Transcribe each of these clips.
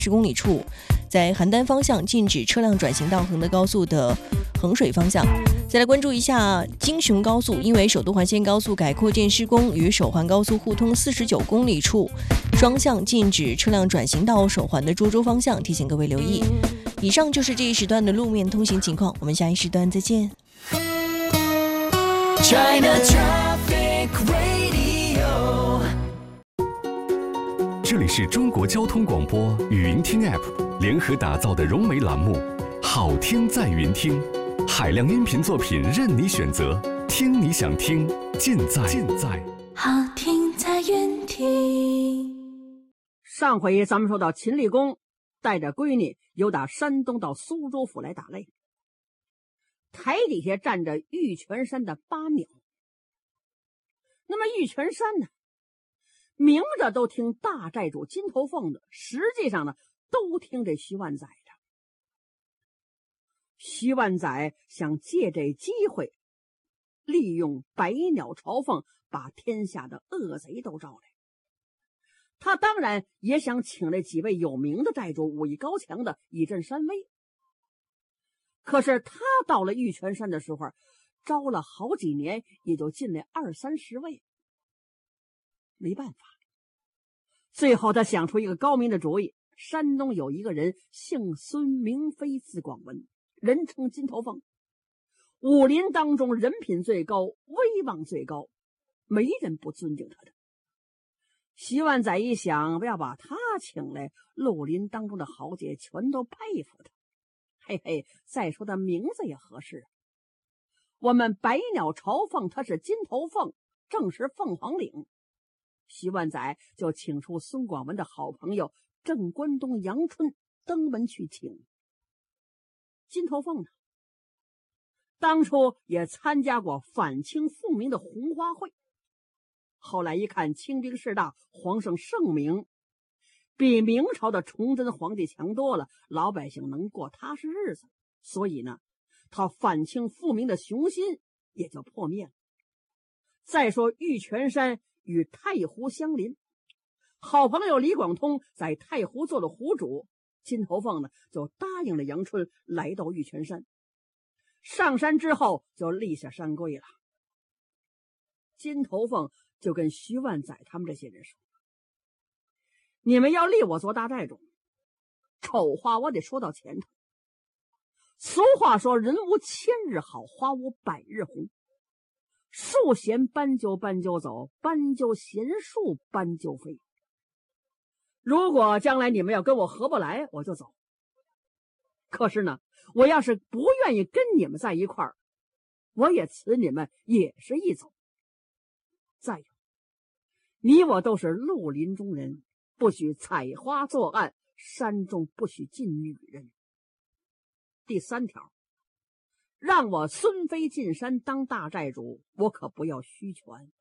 10公里处，在邯郸方向禁止车辆转行到衡德高速的衡水方向。再来关注一下京雄高速，因为首都环线高速改扩建施工，与首环高速互通49公里处，双向禁止车辆转行到首环的涿州方向，提醒各位留意。以上就是这一时段的路面通行情况，我们下一时段再见。China Traffic Radio， 这里是中国交通广播语音听 App 联合打造的融媒栏目，好听在云听，海量音频作品任你选择，听你想听，尽在好听在云听。 上回咱们说到秦厉公带着闺女由打山东到苏州府来打擂，台底下站着玉泉山的8鸟。那么玉泉山呢，明着都听大寨主金头凤的，实际上呢都听这徐万载的。徐万载想借这机会利用百鸟朝凤，把天下的恶贼都招来。他当然也想请来几位有名的寨主，武艺高强的，以振山威。可是他到了玉泉山的时候，招了好几年，也就进来20-30位，没办法。最后他想出一个高明的主意。山东有一个人姓孙，名飞，字广文，人称金头凤，武林当中人品最高，威望最高，没人不尊敬他的。徐万载一想，要把他请来，绿林当中的豪杰全都佩服他。嘿嘿，再说他名字也合适。我们百鸟朝凤，他是金头凤，正是凤凰岭。徐万载就请出孙广文的好朋友郑关东、杨春登门去请。金头凤呢，当初也参加过反清复明的红花会，后来一看清兵势大，皇上圣明，比明朝的崇祯皇帝强多了，老百姓能过踏实日子，所以呢，他反清复明的雄心也就破灭了。再说玉泉山与太湖相邻，好朋友李广通在太湖做了湖主，金头凤呢就答应了杨春，来到玉泉山。上山之后就立下山规了。金头凤就跟徐万载他们这些人说，你们要立我做大寨主，丑话我得说到前头。俗话说，人无千日好，花无百日红。树闲斑鸠斑鸠走，斑鸠闲树斑鸠飞。如果将来你们要跟我合不来，我就走。可是呢，我要是不愿意跟你们在一块儿，我也辞你们也是一走。再有，你我都是绿林中人，不许采花作案，山中不许进女人。第3条，让我孙飞进山当大寨主，我可不要虚权，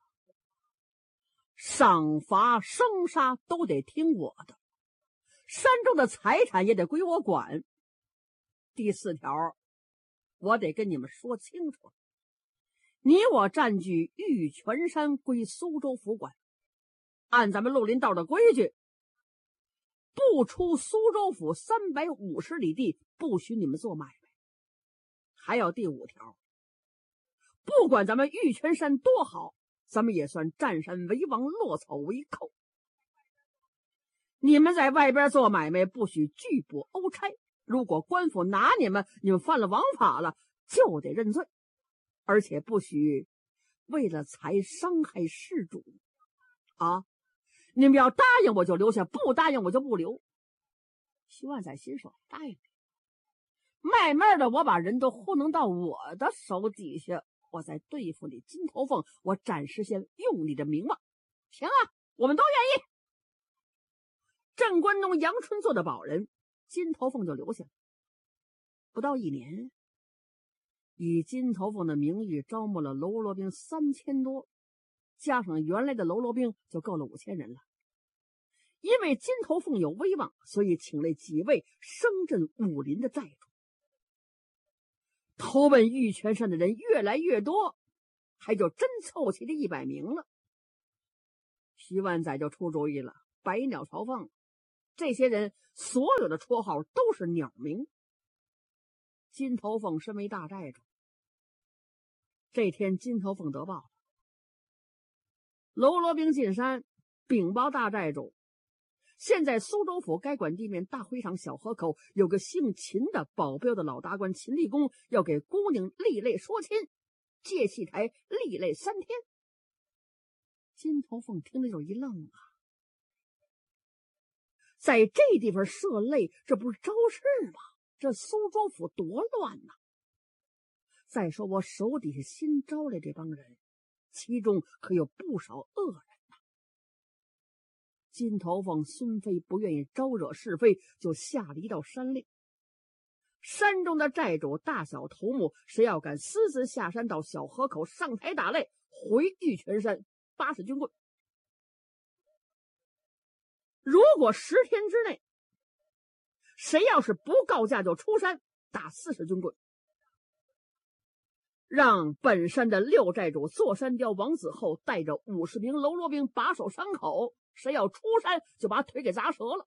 赏罚生杀都得听我的，山中的财产也得归我管。第4条，我得跟你们说清楚，你我占据玉泉山归苏州府管，按咱们绿林道的规矩，不出苏州府350里地，不许你们做买卖。还有第5条，不管咱们玉泉山多好，咱们也算占山为王，落草为寇。你们在外边做买卖，不许拒捕殴差，如果官府拿你们犯了王法了，就得认罪，而且不许为了财伤害事主啊！你们要答应我就留下，不答应我就不留。徐万载心说，答应你，慢慢的我把人都糊弄到我的手底下，我再对付你金头凤，我暂时先用你的名望。行啊，我们都愿意。郑关东、杨春做的保人，金头凤就留下了。不到1年，以金头凤的名誉招募了喽啰兵3000多，加上原来的喽啰兵就够了5000人了。因为金头凤有威望，所以请来几位声震武林的寨主。投奔玉泉山的人越来越多，还就真凑齐这100名了。徐万载就出主意了，百鸟朝凤这些人所有的绰号都是鸟名。金头凤身为大寨主，这天金头凤得报了，喽啰兵进山禀报大寨主，现在苏州府该管地面大会上小河口有个姓秦的保镖的老达官秦立功要给姑娘立类说亲，借戏台立类3天。金头凤听了就一愣啊，在这地方设擂，这不是招事吗？这苏州府多乱呐！再说我手底下新招来这帮人，其中可有不少恶人呐。金头凤孙飞不愿意招惹是非，就下了一道山令：山中的寨主大小头目，谁要敢私自下山到小河口上台打擂，回玉泉山80军棍。如果10天之内，谁要是不告假就出山，打40军棍。让本山的6寨主坐山雕王子厚带着50名喽啰兵把守山口，谁要出山就把腿给砸折了。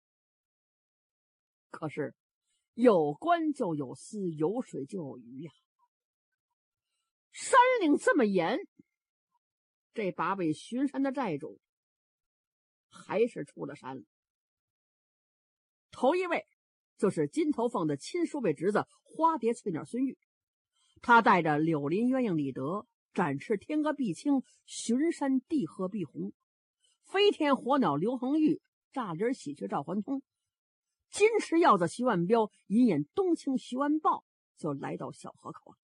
可是有官就有私，有水就有鱼呀。山令这么严，这8位巡山的寨主还是出了山了。头一位就是金头凤的亲叔辈侄子花蝶翠鸟孙玉，他带着柳林鸳鸯李德、展翅天鹅碧青、巡山地鹤碧红、飞天火鸟刘恒玉、炸林喜鹊赵环通、金翅鹞子徐万彪、银眼冬青徐万豹，就来到小河口了。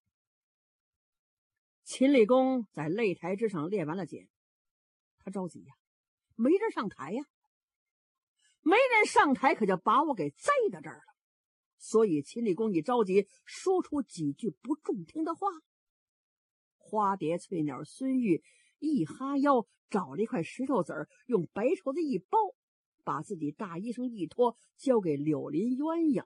秦立功在擂台之上练完了剑，他着急呀，没人上台呀。没人上台，可就把我给栽到这儿了。所以秦立功一着急，说出几句不中听的话。花蝶翠鸟孙玉一哈腰，找了一块石头子儿，用白绸子一包，把自己大衣裳一脱，交给柳林鸳鸯：“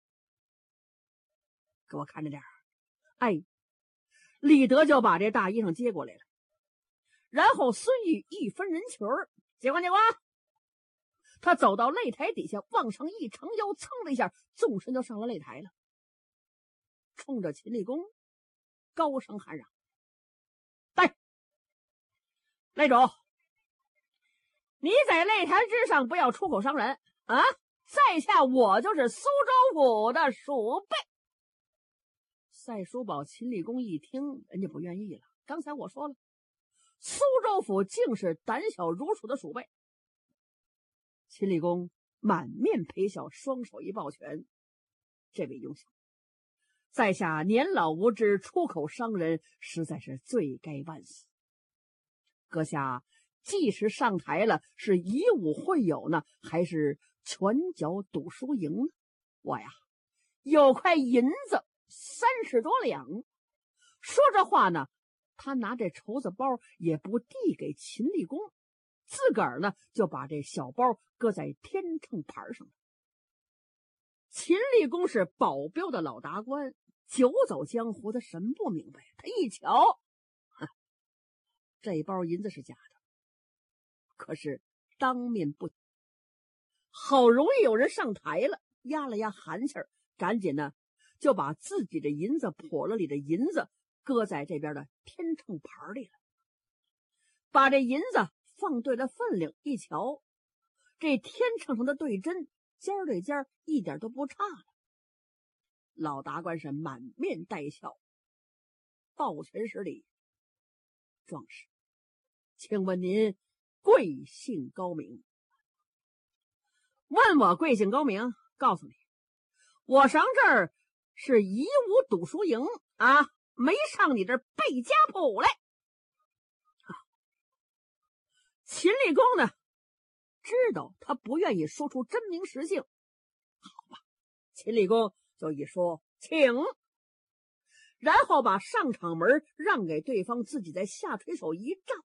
给我看着点儿。”哎，李德就把这大衣裳接过来了。然后孙玉一分人群儿，接过。他走到擂台底下，往上一长腰，蹭的一下，纵身就上了擂台了，冲着秦立功高声喊嚷：“来，擂主，你在擂台之上不要出口伤人啊！在下我就是苏州府的鼠辈。”赛叔宝秦立功一听，人家不愿意了。刚才我说了，苏州府竟是胆小如鼠的鼠辈。秦立功满面陪笑，双手一抱拳：“这位英雄，在下年老无知，出口伤人，实在是罪该万死。阁下即使上台了，是以武会友呢，还是拳脚赌输赢呢？我呀，有块银子30多两。”说这话呢，他拿这绸子包也不递给秦立功，自个儿呢就把这小包搁在天秤盘上了。秦立功是保镖的老达官，久走江湖，他什么不明白？他一瞧，这包银子是假的，可是当面不，好容易有人上台了，压了压寒气儿，赶紧呢就把自己的银子笸箩里的银子搁在这边的天秤盘里了，把这银子放对了分量，一瞧，这天秤上的对针尖儿对尖儿，一点都不差了。老达官是满面带笑，抱拳施礼：“壮士，请问您贵姓高明？”“问我贵姓高明？告诉你，我上这儿是以武赌输赢啊，没上你这儿背家谱来。”秦立功呢，知道他不愿意说出真名实姓，好吧，秦立功就一说请，然后把上场门让给对方，自己在下垂手一站，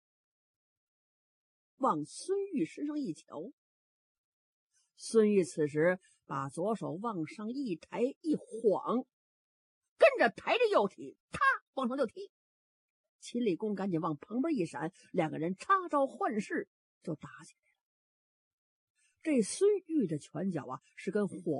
往孙玉身上一瞧。孙玉此时把左手往上一抬一晃，跟着抬着右踢，他往上就踢。秦立功赶紧往旁边一闪，两个人插招换式就打起来了。 这孙玉的拳脚啊，是跟火